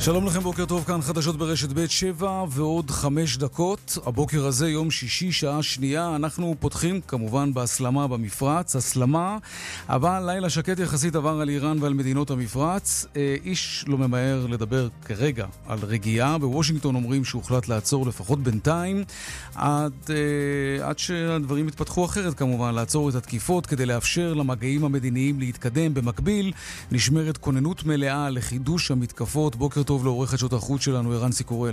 שלום לכם, בוקר טוב, כאן חדשות ברשת ב' 7 ועוד 5 דקות. הבוקר הזה, יום שישי, שעה שנייה, אנחנו פותחים כמובן בהסלמה במפרץ. הסלמה, אבל לילה שקט יחסית עבר על איראן ועל מדינות המפרץ. איש לא ממהר לדבר כרגע על רגיעה. בוושינגטון אומרים שהוחלט לעצור לפחות בינתיים, עד שהדברים יתפתחו אחרת כמובן, לעצור את התקיפות כדי לאפשר למגעים המדיניים להתקדם. במקביל, נשמרת כוננות מלאה לחידוש המתקפות. בוקר טוב לעורכת שעות החוץ שלנו, ערן סיקורל.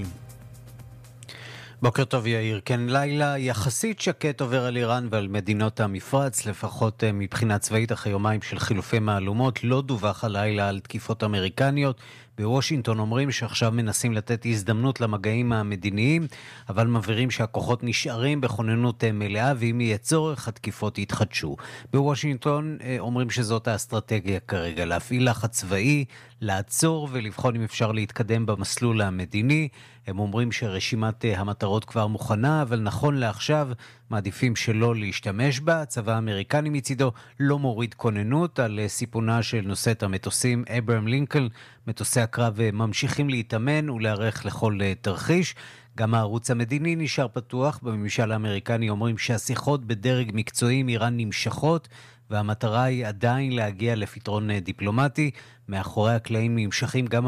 בוקר טוב יאיר. כן, לילה יחסית שקט עובר על איראן ועל מדינות המפרץ, לפחות מבחינה צבאית. אחרי יומיים של חילופי מהלומות לא דווח הלילה על תקיפות אמריקניות. בוושינגטון אומרים שעכשיו מנסים לתת הזדמנות למגעים המדיניים, אבל מבהירים שהכוחות נשארים בכוננות מלאה, ואם יהיה צורך התקיפות יתחדשו. בוושינגטון אומרים שזאת האסטרטגיה כרגע, להפעיל לחץ צבאי, לעצור ולבחון אם אפשר להתקדם במסלול המדיני. הם אומרים שרשימת המטרות כבר מוכנה, אבל נכון לעכשיו מעדיפים שלא להשתמש בה. הצבא האמריקני מצידו לא מוריד כוננות על סיפונה של נושאת המטוסים אברהם לינקולן. מטוסי הקרב ממשיכים להתאמן ולהיערך לכל תרחיש. גם הערוץ המדיני נשאר פתוח. בממשל האמריקני אומרים שהשיחות בדרג מקצועי עם איראן נמשכות, והמטרה היא עדיין להגיע לפתרון דיפלומטי. מאחורי הקלעים נמשכים גם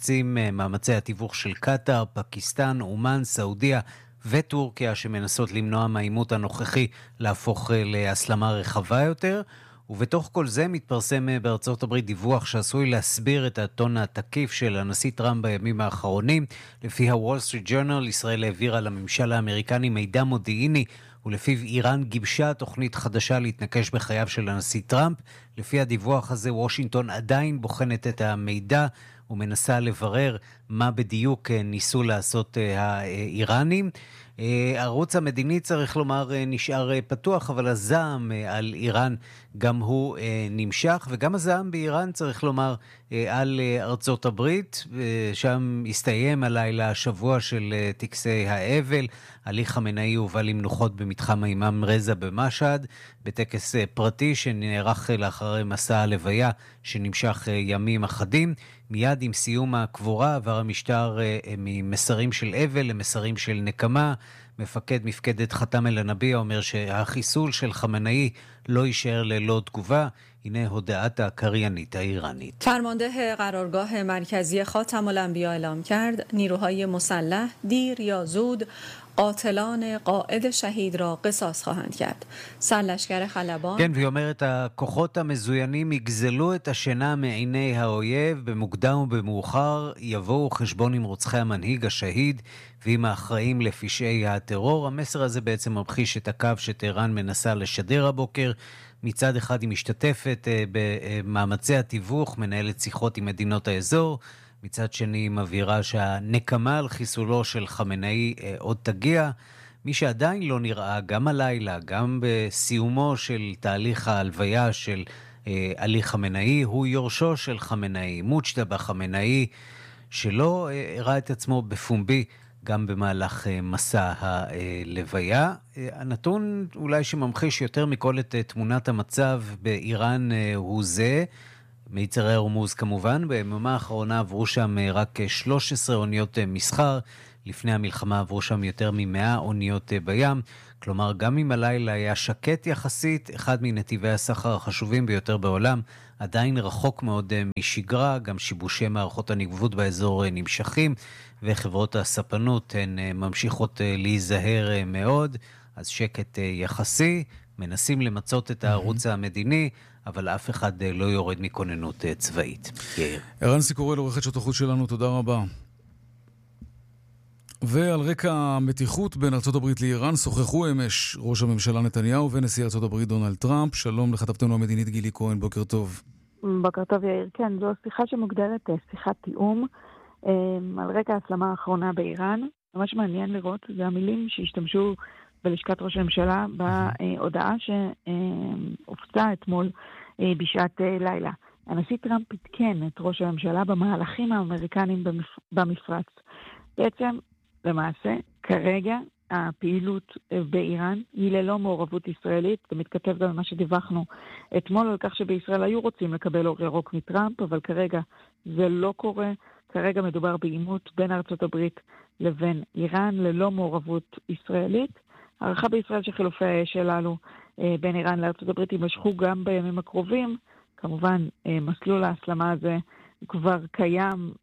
מאמצי התיווך של קטר, פקיסטן, אומן, סעודיה וטורקיה, שמנסות למנוע מהעימות הנוכחי להפוך להסלמה רחבה יותר. ובתוך כל זה מתפרסם בארצות הברית דיווח שעשוי להסביר את הטון התקיף של הנשיא טראמפ בימים האחרונים. לפי הוול סטריט ג'ורנל, ישראל העבירה לממשל האמריקני מידע מודיעיני, ולפיו איראן גיבשה תוכנית חדשה להתנקש בחייו של הנשיא טראמפ. לפי הדיווח הזה, וושינגטון עדיין בוחנת את המידע ומנסה לברר מה בדיוק ניסו לעשות האיראנים. הערוץ המדיני, צריך לומר, נשאר פתוח, אבל הזעם על איראן גם הוא נמשך, וגם הזעם באיראן, צריך לומר, על ארצות הברית. שם הסתיים הלילה השבוע של טקסי האבל. עלי חמינאי הובא למנוחות במתחם האימאם רזה במשהד, בטקס פרטי שנערך לאחר מסע הלוויה שנמשך ימים אחדים. מיד עם סיום הקבורה עבר המשטר ממסרים של אבל למסרים של נקמה. מפקד מפקדת חתם אל-נביה אומר שהחיסול של חמינאי לא יישאר ללא תגובה. הנה הודעת הקריינית האיראנית. فرمانده قرارگاه مرکزی خاتم الانبیا اعلام کرد نیروهای مسلح دیر یا زود قاتلان قائد شهید را قصاص خواهند کرد. سرلشکر خلبان כן, והיא אומרת, הכוחות המזוינים יגזלו את השינה מעיני האויב, במוקדם ובמאוחר יבואו חשבון עם רוצחי המנהיג השהיד ועם האחראים לפשעי הטרור. המסר הזה בעצם מבחיש את הקו שטהרן מנסה לשדר הבוקר. מצד אחד היא משתתפת במאמצי התיווך, מנהלת שיחות עם מדינות האזור. מצד שני היא מבהירה שהנקמה על חיסולו של חמינאי עוד תגיע. מי שעדיין לא נראה, גם הלילה, גם בסיומו של תהליך ההלוויה של עלי חמינאי, הוא יורשו של חמינאי, מוג'תבא חמינאי, שלא הראה את עצמו בפומבי גם במהלך מסע הלוויה. הנתון אולי שממחיש יותר מכל את תמונת המצב באיראן הוא זה, מיצרי הרמוז כמובן. ביממה האחרונה עברו שם רק 13 אוניות מסחר, לפני המלחמה עברו שם יותר מ100 אוניות בים. כלומר, גם אם הלילה היה שקט יחסית, אחד מנתיבי הסחר החשובים ביותר בעולם, עדיין רחוק מאוד משגרה. גם שיבושי מערכות הניווט באזור נמשכים, וחברות הספנות הן ממשיכות להיזהר מאוד. אז שקט יחסי, מנסים למצות את הערוץ המדיני, אבל אף אחד לא יורד מכוננות צבאית. ערן סיקורל, עורכת שעות החוץ שלנו, תודה רבה. ועל רקע המתיחות בין ארצות הברית לאיראן, שוחחו אמש ראש הממשלה נתניהו ונשיא ארצות הברית דונלד טראמפ. שלום לכתבתנו המדינית גילי כהן, בוקר טוב. בוקר טוב יאיר. כן, זו שיחה שמוגדרת שיחת תיאום על רקע ההסלמה האחרונה באיראן. ממש מעניין לראות, זה המילים שהשתמשו בלשכת ראש הממשלה בהודעה שהופצה אתמול בשעת לילה. הנשיא טראמפ התקן את ראש הממשלה במהלכים האמריקנים במפרץ. בעצם, למעשה, כרגע הפעילות באיראן היא ללא מעורבות ישראלית. זה מתכתב גם מה שדיווחנו אתמול על כך שבישראל היו רוצים לקבל אור ירוק מטראמפ, אבל כרגע זה לא קורה. כרגע מדובר בעימות בין ארצות הברית לבין איראן ללא מעורבות ישראלית. הערכה בישראל שחילופי האש שלנו בין איראן לארצות הברית יימשכו גם בימים הקרובים. כמובן, מסלול ההסלמה הזה כבר קיים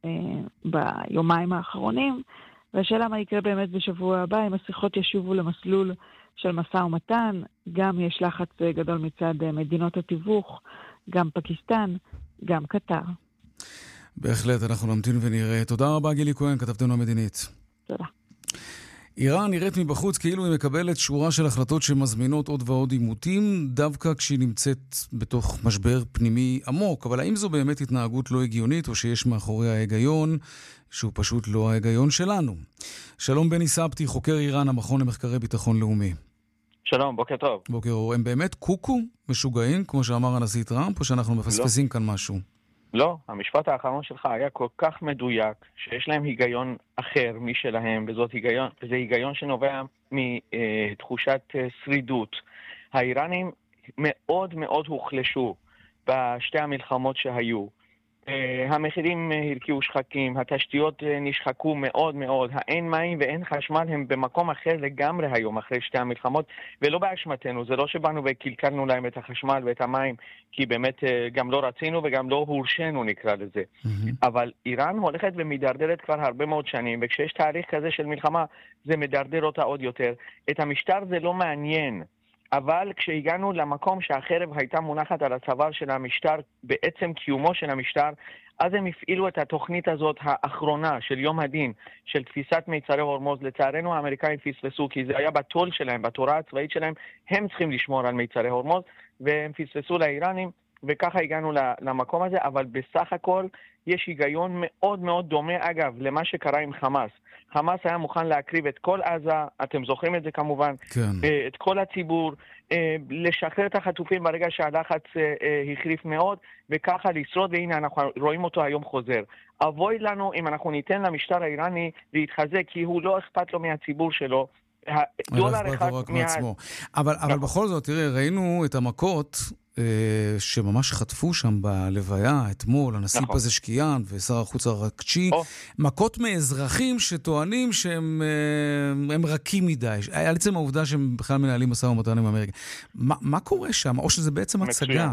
ביומיים האחרונים, והשאלה מה יקרה באמת בשבוע הבא, אם השיחות ישובו למסלול של משא ומתן, גם יש לחץ גדול מצד מדינות התיווך, גם פקיסטן, גם קטר. בהחלט, אנחנו נמתין ונראה. תודה רבה גילי כהן, כתבתנו המדינית. תודה. איראן נראית מבחוץ כאילו היא מקבלת שורה של החלטות שמזמינות עוד ועוד עימותים, דווקא כשהיא נמצאת בתוך משבר פנימי עמוק. אבל האם זו באמת התנהגות לא הגיונית, או שיש מאחורי ההיגיון, שהוא פשוט לא ההיגיון שלנו? שלום בני סבתי, חוקר איראן, המכון למחקרי ביטחון לאומי. שלום, בוקר טוב. בוקר אור. הם באמת קוקו משוגעים, כמו שאמר הנשיא טראמפ, או שאנחנו מפספסים כאן משהו? לא, המשפט האחרון שלך היה כל כך מדויק, שיש להם היגיון אחר משלהם, וזה היגיון שנובע מתחושת שרידות. האיראנים מאוד מאוד הוחלשו בשתי המלחמות שהיו. המחירים הרקיעו שחקים, התשתיות נשחקו מאוד מאוד, האין מים ואין חשמל הם במקום אחר לגמרי היום אחרי שתי המלחמות, ולא באשמתנו, זה לא שבאנו וקלקלנו להם את החשמל ואת המים, כי באמת גם לא רצינו וגם לא הורשנו נקרא לזה. אבל איראן הולכת ומדרדרת כבר הרבה מאוד שנים, וכשיש תאריך כזה של מלחמה, זה מדרדר אותה עוד יותר. את המשטר זה לא מעניין. אבל כשהגענו למקום שהחרב הייתה מונחת על הצוואר של המשטר, בעצם קיומו של המשטר, אז הם הפעילו את התוכנית הזאת האחרונה של יום הדין, של תפיסת מיצרי הורמוז. לצערנו האמריקאים פספסו, כי זה היה בתול שלהם, בתורה הצבאית שלהם, הם צריכים לשמור על מיצרי הורמוז, והם פספסו לאיראנים, וככה הגענו למקום הזה. אבל בסך הכל יש היגיון מאוד מאוד דומה, אגב, למה שקרה עם חמאס. חמאס היה מוכן להקריב את כל עזה, אתם זוכרים את זה כמובן, כן. את כל הציבור, לשחרר את החטופים ברגע שהלחץ החריף מאוד, וככה לשרוד, והנה אנחנו רואים אותו היום חוזר. אבוי לנו אם אנחנו ניתן למשטר האיראני להתחזק, כי הוא לא אכפת לו מהציבור שלו. דולר אחד מעצמו. אבל בכל זאת, תראה, ראינו את המכות שממש חטפו שם בלוויה אתמול, הנשיא פזשקיאן ושר החוץ הרקצ'י, מכות מאזרחים שטוענים שהם רכים מדי, על עצם העובדה שהם בכלל מנהלים משא ומתן עם אמריקה. מה קורה שם? או שזה בעצם הצגה?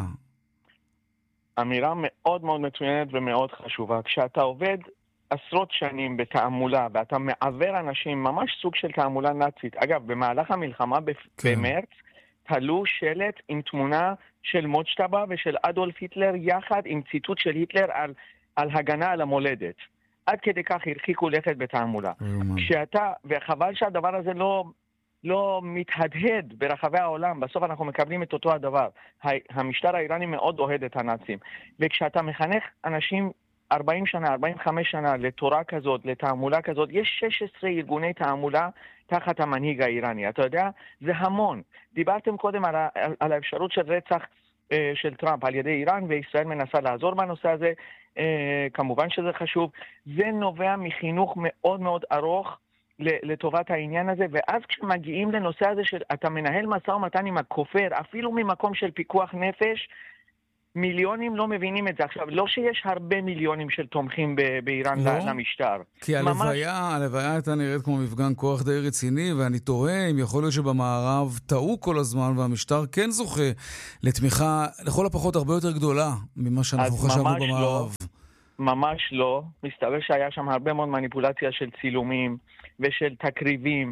אמירה מאוד מאוד מצוינת ומאוד חשובה. כשאתה עובד עשרות שנים בתעמולה, ואתה מעבר אנשים, ממש סוג של תעמולה נאצית. אגב, במהלך המלחמה במרץ, תלו שלט עם תמונה של מוצ'טבה ושל אדולף היטלר, יחד עם ציטוט של היטלר על הגנה על המולדת. עד כדי כך הרחיקו לכת בתעמולה. וחבל שהדבר הזה לא מתהדהד ברחבי העולם, בסוף אנחנו מקבלים את אותו הדבר. המשטר האיראני מאוד אוהד את הנאצים. וכשאתה מחנך אנשים 40 שנה, 45 שנה לתורה כזאת, לתעמולה כזאת, יש 16 ארגוני תעמולה תחת המנהיג האיראני. אתה יודע, זה המון. דיברתם קודם על האפשרות של רצח של טראמפ על ידי איראן, וישראל מנסה לעזור בנושא הזה. כמובן שזה חשוב. זה נובע מחינוך מאוד מאוד ארוך לטובת העניין הזה, ואז כשמגיעים לנושא הזה שאתה מנהל משא ומתן עם הכופר, אפילו ממקום של פיקוח נפש, מיליונים לא מבינים את זה. עכשיו, לא שיש הרבה מיליונים של תומכים באיראן למשטר. כי הלוויה הייתה נראית כמו מפגן כוח די רציני, ואני תוהה אם יכול להיות שבמערב טעו כל הזמן, והמשטר כן זוכה לתמיכה, לכל הפחות הרבה יותר גדולה ממה שאנחנו חשבנו במערב. ממש לא. מסתבר שהיה שם הרבה מאוד מניפולציה של צילומים ושל תקריבים,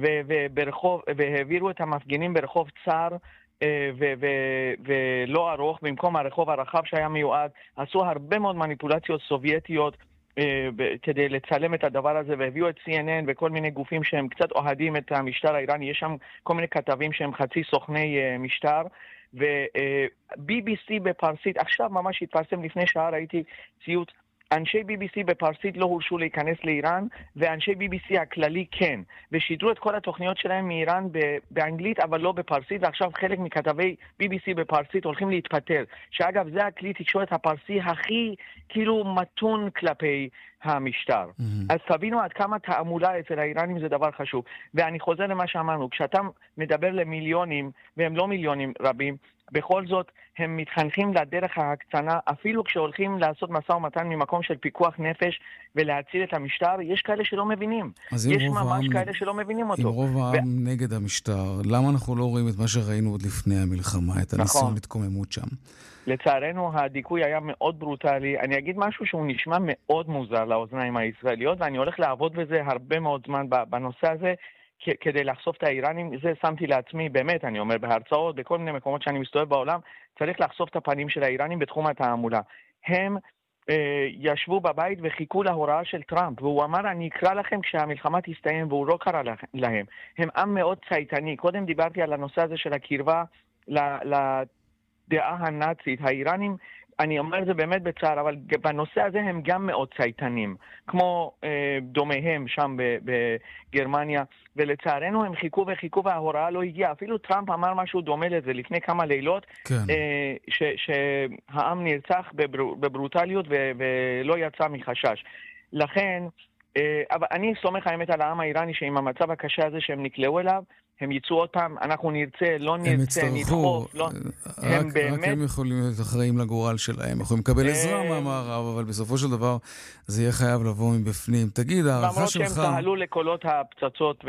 והעבירו את המפגינים ברחוב צר, ולא ארוך, במקום הרחוב הרחב שהיה מיועד. עשו הרבה מאוד מניפולציות סובייטיות כדי לצלם את הדבר הזה, והביאו את CNN וכל מיני גופים שהם קצת אוהדים את המשטר האיראני. יש שם כל מיני כתבים שהם חצי סוכני משטר, ו-BBC בפרסית, עכשיו ממש התפרסם לפני שעה, ראיתי ציוט, אנשי BBC בפרסית לא הורשו להיכנס לאיראן, ואנשי BBC הכללי כן. ושידרו את כל התוכניות שלהם מאיראן באנגלית, אבל לא בפרסית, ועכשיו חלק מכתבי BBC בפרסית הולכים להתפטר. שאגב, זה הכלי תקשורת הפרסי הכי כאילו מתון כלפי המשטר. אז תבינו עד כמה תעמולה אצל האיראנים זה דבר חשוב. ואני חוזר למה שאמרנו, כשאתה מדבר למיליונים, והם לא מיליונים רבים, בכל זאת הם מתחנכים לדרך ההקצנה, אפילו כשהולכים לעשות משא ומתן ממקום של פיקוח נפש ולהציל את המשטר, יש כאלה שלא מבינים. יש ממש כאלה שלא מבינים אותו. אם רוב העם נגד המשטר, למה אנחנו לא רואים את מה שראינו עוד לפני המלחמה, את הניסיון להתקוממות שם? לצערנו הדיכוי היה מאוד ברוטלי. אני אגיד משהו שהוא נשמע מאוד מוזר לאוזניים הישראליות, ואני הולך לעבוד בזה הרבה מאוד זמן בנושא הזה, כדי לחשוף את האיראנים. זה שמתי לעצמי, באמת, אני אומר, בהרצאות, בכל מיני מקומות שאני מסתובב בעולם, צריך לחשוף את הפנים של האיראנים בתחום התעמולה. הם ישבו בבית וחיכו להוראה של טראמפ, והוא אמר, אני אקרא לכם כשהמלחמה תסתיים, והוא לא קרא להם. הם עם מאוד צייתני. קודם דיברתי על הנושא הזה של הקרבה לדעה הנאצית. האיראנים, אני אומר את זה באמת בצער, אבל בנושא הזה הם גם מאוד צייתנים, כמו דומיהם שם בגרמניה, ולצערנו הם חיכו וחיכו וההוראה לא הגיעה. אפילו טראמפ אמר משהו דומה לזה לפני כמה לילות, כן. שהעם נרצח בברוטליות ולא יצא מחשש. לכן, אבל אני סומך האמת על העם האיראני שעם המצב הקשה הזה שהם נקלעו אליו, הם יצאו עוד פעם, אנחנו נרצה, לא נרצה, נדחוף, לא... רק הם יכולים להיות אחראים לגורל שלהם, יכולים לקבל עזרה מהמערב, אבל בסופו של דבר זה יהיה חייב לבוא מבפנים. תגיד, הערכה שלך... למרות שהם תעלו לקולות הפצצות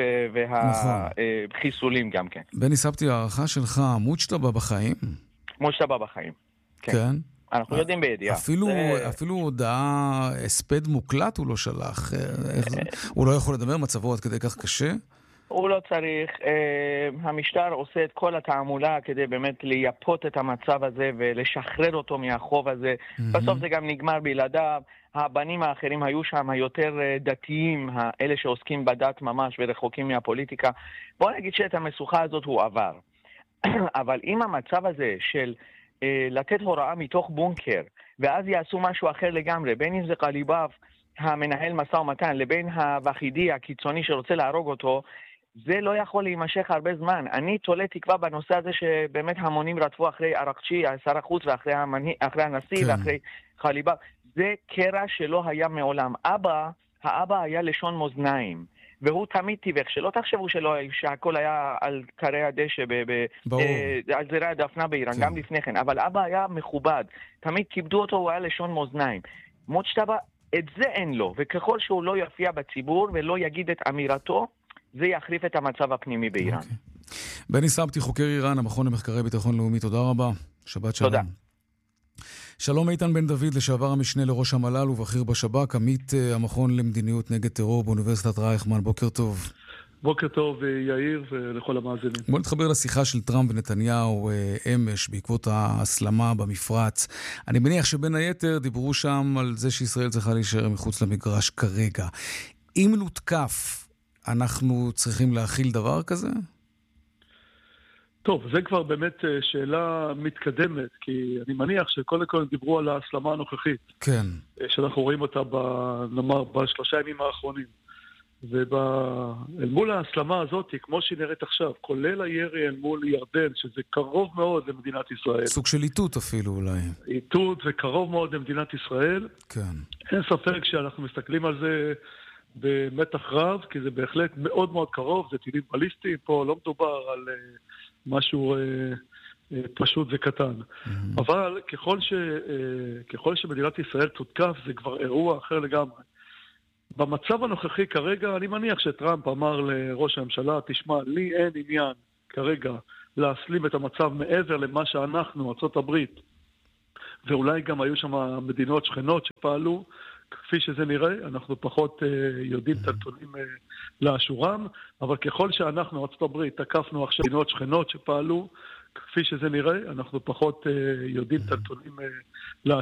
והחיסולים גם כן. בני סבתי, הערכה שלך, מוצ'טבה בחיים? מוצ'טבה בחיים, כן. אנחנו יודעים בידיעה. אפילו הודעה, הספד מוקלט הוא לא שלח. הוא לא יכול לדבר, מצבו עד כדי כך קשה? הוא לא צריך. המשטר עושה את כל התעמולה כדי באמת לייפות את המצב הזה ולשחרר אותו מהחוב הזה. בסוף זה גם נגמר בלעדיו. הבנים האחרים היו שם היותר דתיים, אלה שעוסקים בדת ממש ורחוקים מהפוליטיקה. בוא נגיד שאת המשוכה הזאת הוא עבר. אבל אם המצב הזה של לתת הוראה מתוך בונקר, ואז יעשו משהו אחר לגמרי, בין אם זה קליבאב, המנהל משא ומתן, לבין הוחידי הקיצוני שרוצה להרוג אותו, זה לא יכול להימשך הרבה זמן. אני תולה תקווה בנושא הזה שבאמת המונים רדפו אחרי ערקצ'י, שר החוץ, ואחרי הנשיא, ואחרי קליבאב. זה קרע שלא היה מעולם. האבא היה לשון מאזניים. והוא תמיד תיווך, שלא תחשבו שהכל היה על קרי הדשא, על זרי הדפנה באיראן, גם לפני כן, אבל אבא היה מכובד, תמיד כיבדו אותו, הוא היה לשון מאזניים. מוצ'טבה, את זה אין לו, וככל שהוא לא יופיע בציבור ולא יגיד את אמירתו, זה יחריף את המצב הפנימי באיראן. בני סבתי, חוקר איראן, המכון למחקרי ביטחון לאומי, תודה רבה, שבת שלום. תודה. שלום איתן בן דוד, לשעבר המשנה לראש המל"ל ובכיר בשב"כ, עמית המכון למדיניות נגד טרור באוניברסיטת רייכמן. בוקר טוב. בוקר טוב יאיר ולכל המאזינים. בוא נתחבר לשיחה של טראמפ ונתניהו אמש בעקבות ההסלמה במפרץ. אני מניח שבין היתר דיברו שם על זה שישראל צריכה להישאר מחוץ למגרש כרגע. אם נותקף, אנחנו צריכים להכיל דבר כזה? טוב, זה כבר באמת שאלה מתקדמת, כי אני מניח שקודם כל דיברו על ההסלמה הנוכחית. כן. שאנחנו רואים אותה נאמר, בשלושה ימים האחרונים. אל מול ההסלמה הזאת, כמו שהיא נראית עכשיו, כולל הירי אל מול ירדן, שזה קרוב מאוד למדינת ישראל. סוג של איתות אפילו אולי. איתות וקרוב מאוד למדינת ישראל. כן. אין ספק שאנחנו מסתכלים על זה במתח רב, כי זה בהחלט מאוד מאוד קרוב, זה טילים בליסטיים, פה לא מדובר על משהו פשוט וקטן. אבל ככל שמדינת ישראל תותקף, זה כבר אירוע אחר לגמרי. במצב הנוכחי כרגע, אני מניח שטראמפ אמר לראש הממשלה, תשמע, לי אין עניין כרגע להסלים את המצב מעבר למה שאנחנו, ארצות הברית, ואולי גם היו שם מדינות שכנות שפעלו, כפי שזה נראה, אנחנו פחות יודעים את הנתונים לאשורם, אבל ככל שאנחנו, ארצות הברית, תקפנו עכשיו מדינות שכנות שפעלו, כפי שזה נראה, אנחנו פחות יודעים את הנתונים לאשורם.